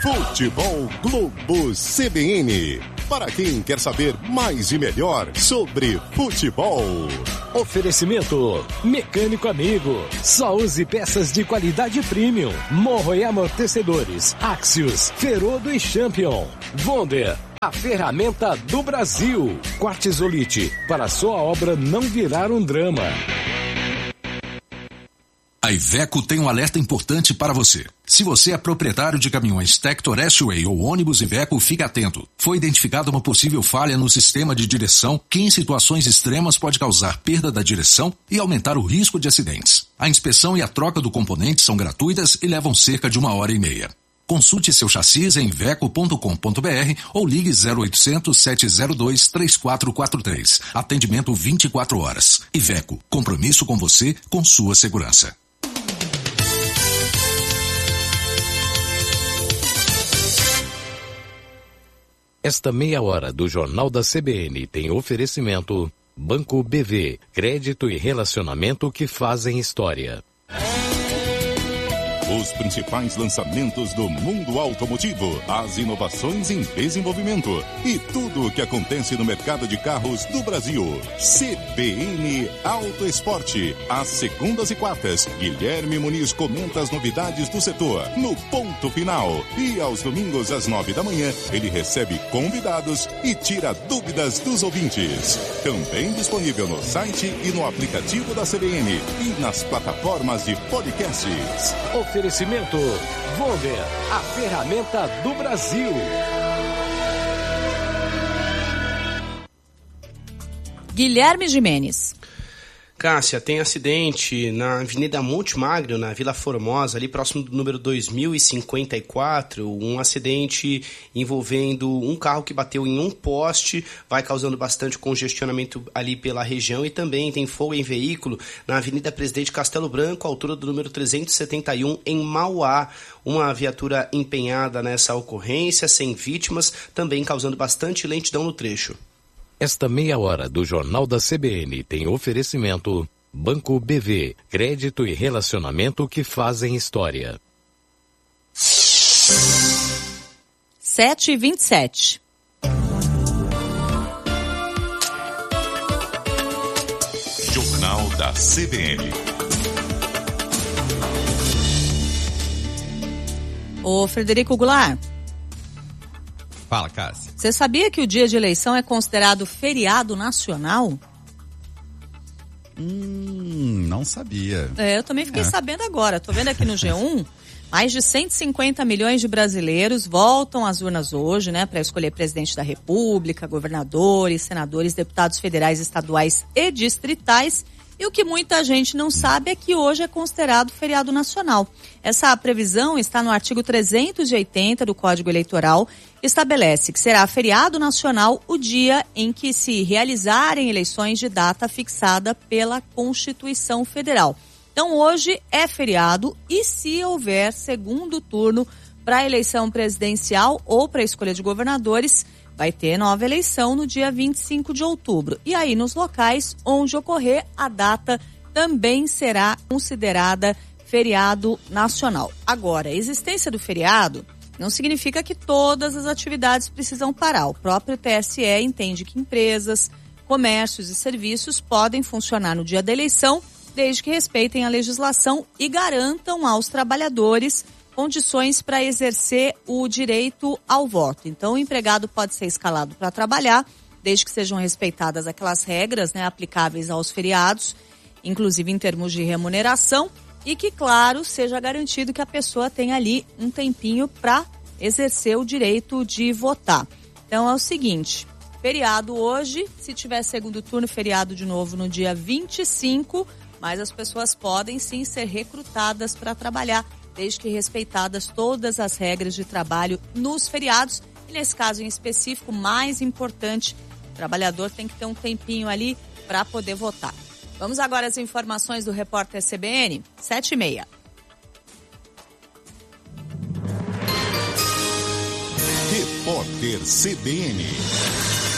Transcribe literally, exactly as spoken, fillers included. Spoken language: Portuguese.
Futebol Globo C B N. Para quem quer saber mais e melhor sobre futebol. Oferecimento Mecânico Amigo. Só use peças de qualidade premium. Morro e amortecedores. Axios, Ferodo e Champion. Wonder, a ferramenta do Brasil. Quartzolite, para sua obra não virar um drama. A Iveco tem um alerta importante para você. Se você é proprietário de caminhões Tector S-Way ou ônibus Iveco, fique atento. Foi identificada uma possível falha no sistema de direção que em situações extremas pode causar perda da direção e aumentar o risco de acidentes. A inspeção e a troca do componente são gratuitas e levam cerca de uma hora e meia. Consulte seu chassi em iveco ponto com ponto b r ou ligue zero oitocentos, sete zero dois, três quatro quatro três. Atendimento vinte e quatro horas. Iveco, compromisso com você, com sua segurança. Esta meia hora do Jornal da C B N tem oferecimento Banco B V, crédito e relacionamento que fazem história. Os principais lançamentos do mundo automotivo, as inovações em desenvolvimento e tudo o que acontece no mercado de carros do Brasil. C B N Auto Esporte. Às segundas e quartas, Guilherme Muniz comenta as novidades do setor no ponto final. E aos domingos, às nove da manhã, ele recebe convidados e tira dúvidas dos ouvintes. Também disponível no site e no aplicativo da C B N e nas plataformas de podcasts. Oferecimento Wonder, a ferramenta do Brasil. Guilherme Gimenez. Cássia, tem acidente na Avenida Monte Magro, na Vila Formosa, ali próximo do número dois mil e cinquenta e quatro, um acidente envolvendo um carro que bateu em um poste, vai causando bastante congestionamento ali pela região, e também tem fogo em veículo na Avenida Presidente Castelo Branco, altura do número trezentos e setenta e um, em Mauá. Uma viatura empenhada nessa ocorrência, sem vítimas, também causando bastante lentidão no trecho. Esta meia hora do Jornal da C B N tem oferecimento Banco B V, crédito e relacionamento que fazem história. sete e vinte e sete. Jornal da C B N. Ô, Frederico Goulart. Fala, Cássia. Você sabia que o dia de eleição é considerado feriado nacional? Hum, não sabia. É, eu também fiquei é. sabendo agora. Tô vendo aqui no G um, mais de cento e cinquenta milhões de brasileiros voltam às urnas hoje, né, para escolher presidente da República, governadores, senadores, deputados federais, estaduais e distritais. E o que muita gente não sabe é que hoje é considerado feriado nacional. Essa previsão está no artigo trezentos e oitenta do Código Eleitoral, que estabelece que será feriado nacional o dia em que se realizarem eleições de data fixada pela Constituição Federal. Então, hoje é feriado, e se houver segundo turno para a eleição presidencial ou para a escolha de governadores, vai ter nova eleição no dia vinte e cinco de outubro. E aí, nos locais onde ocorrer, a data também será considerada feriado nacional. Agora, a existência do feriado não significa que todas as atividades precisam parar. O próprio T S E entende que empresas, comércios e serviços podem funcionar no dia da eleição, desde que respeitem a legislação e garantam aos trabalhadores condições para exercer o direito ao voto. Então, o empregado pode ser escalado para trabalhar, desde que sejam respeitadas aquelas regras, né, aplicáveis aos feriados, inclusive em termos de remuneração, e que, claro, seja garantido que a pessoa tenha ali um tempinho para exercer o direito de votar. Então, é o seguinte, feriado hoje, se tiver segundo turno, feriado de novo no dia vinte e cinco, mas as pessoas podem sim ser recrutadas para trabalhar, desde que respeitadas todas as regras de trabalho nos feriados. E nesse caso em específico, mais importante, o trabalhador tem que ter um tempinho ali para poder votar. Vamos agora às informações do repórter C B N, sete e meia. Repórter C B N.